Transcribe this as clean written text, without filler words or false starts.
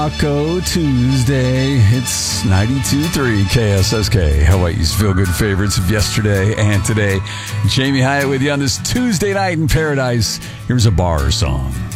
Taco Tuesday. It's 92.3 KSSK, Hawaii's feel-good favorites of yesterday and today. Jamie Hyatt with you on this Tuesday night in paradise. Here's a bar song.